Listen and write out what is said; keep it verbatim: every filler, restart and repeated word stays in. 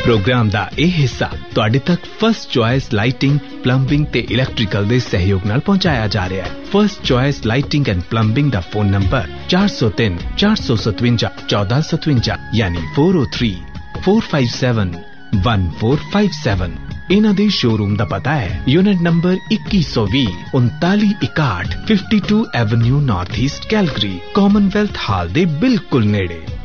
Programme दा ਇਹ ਹਿੱਸਾ ਤੁਹਾਡੇ ਤੱਕ ਫਸਟ ਚੁਆਇਸ ਲਾਈਟਿੰਗ, ਪਲੰਬਿੰਗ ਤੇ ਇਲੈਕਟ੍ਰੀਕਲ ਦੇ ਸਹਿਯੋਗ ਨਾਲ ਪਹੁੰਚਾਇਆ ਜਾ ਰਿਹਾ ਹੈ। First choice lighting and plumbing the phone number ਚਾਰ ਸੌ ਤਿੰਨ ਚਾਰ ਸੌ ਸਤਵੰਜਾ ਚੌਦਾਂ ਸਤਵੰਜਾ ਯਾਨੀ ਚਾਰ ਸੌ ਤਿੰਨ ਚਾਰ ਪੰਜ ਸੱਤ ਇੱਕ ਚਾਰ ਪੰਜ ਸੱਤ। ਇਹਨਾਂ ਦੇ ਸ਼ੋਰੂਮ ਦਾ ਪਤਾ ਹੈ ਯੂਨਿਟ ਨੰਬਰ ਇੱਕੀ ਸੌ ਵੀਹ ਉਨਤਾਲੀ ਇਕਾਹਠ ਬਾवन Avenue north east Calgary, Commonwealth हाल दे बिल्कुल नेड़े।